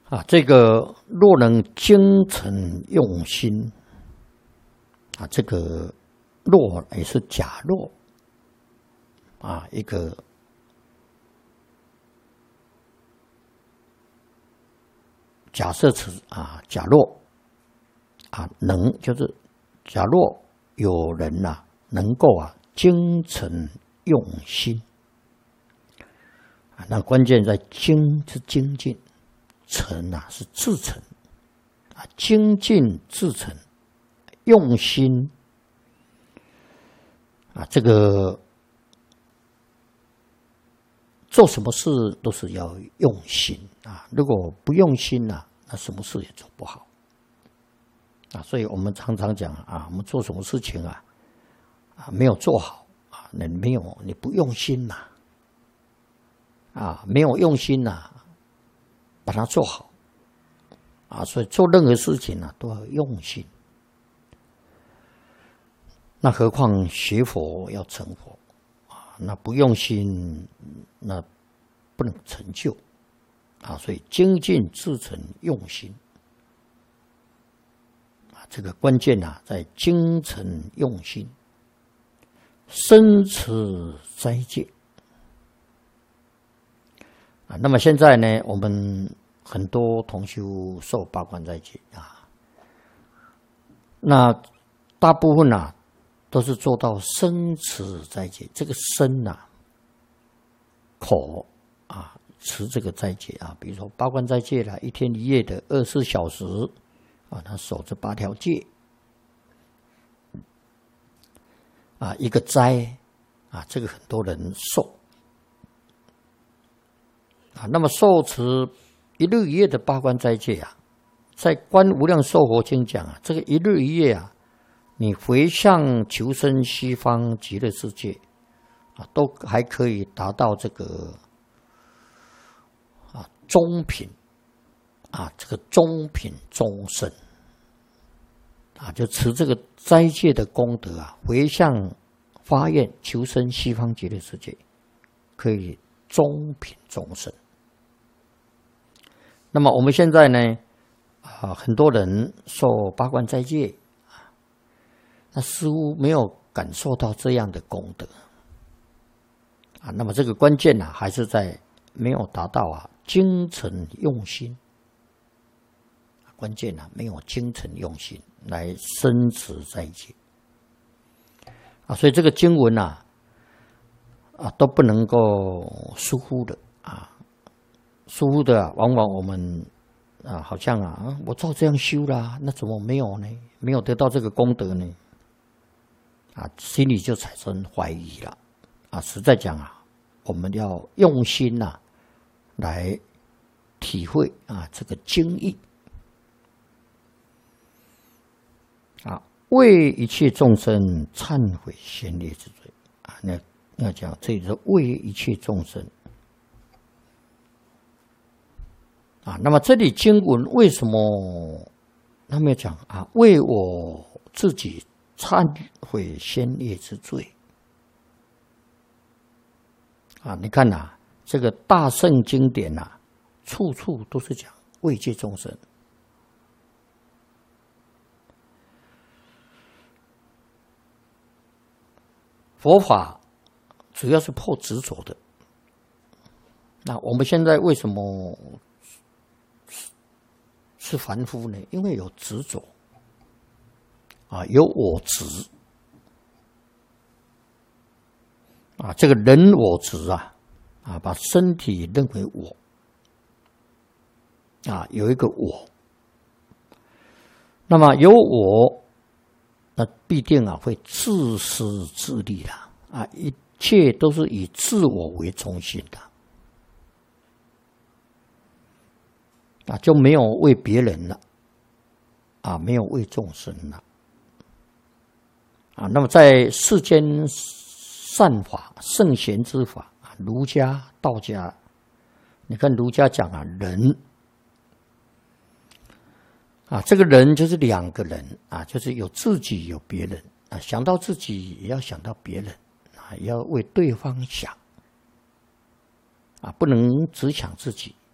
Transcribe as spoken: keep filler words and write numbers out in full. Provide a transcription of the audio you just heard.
啊，这个若能精诚用心啊，这个若也是假若啊，一个假设词啊，假若啊，能就是假若有人呐、啊，能够啊精诚用心啊，那关键在精是精进。诚啊是至诚啊，精进至诚，用心啊，这个做什么事都是要用心啊，如果不用心啊，那什么事也做不好啊。所以我们常常讲啊，我们做什么事情啊啊没有做好啊，那没有你不用心呐啊，没有用心呐。把它做好啊，所以做任何事情呢、啊、都要用心。那何况学佛要成佛啊，那不用心，那不能成就啊。所以精进至诚用心啊，这个关键啊在精诚用心，深持斋戒。啊，那么现在呢，我们很多同修受八关斋戒啊，那大部分啊都是做到深持斋戒。这个深啊，口啊持这个斋戒啊，比如说八关斋戒啦，一天一夜的二十四小时啊，他守这八条戒啊，一个斋啊，这个很多人受。啊，那么受持一日一夜的八关斋戒啊，在《观无量寿佛经》讲啊，这个一日一夜啊，你回向求生西方极乐世界啊，都还可以达到这个啊中品啊，这个中品终身啊，就持这个斋戒的功德啊，回向发愿求生西方极乐世界，可以中品终身。那么我们现在呢，啊，很多人受八关斋戒啊，那似乎没有感受到这样的功德啊。那么这个关键呢、啊，还是在没有达到啊精诚用心。关键呢、啊，没有精诚用心来深持斋戒啊，所以这个经文啊，啊都不能够疏忽的啊。疏忽的、啊，往往我们啊，好像啊，我照这样修啦，那怎么没有呢？没有得到这个功德呢？啊，心里就产生怀疑了。啊，实在讲啊，我们要用心呐、啊，来体会啊这个经义啊，为一切众生忏悔先烈之罪啊。那要讲这里是为一切众生。啊，那么这里经文为什么他们讲啊？为我自己忏悔先烈之罪啊！你看呐、啊，这个大圣经典呐、啊，处处都是讲慰藉众生。佛法主要是破执着的。那我们现在为什么是凡夫呢？因为有执着啊，有我执啊，这个人我执啊，啊，把身体认为我啊，有一个我，那么有我，那必定啊会自私自利啦啊，一切都是以自我为中心的。啊，就没有为别人了，啊，没有为众生了，啊，那么在世间善法、圣贤之法，啊，儒家、道家，你看儒家讲啊，人，啊，这个人就是两个人啊，就是有自己有别人啊，想到自己也要想到别人啊，也要为对方想，啊，不能只想自己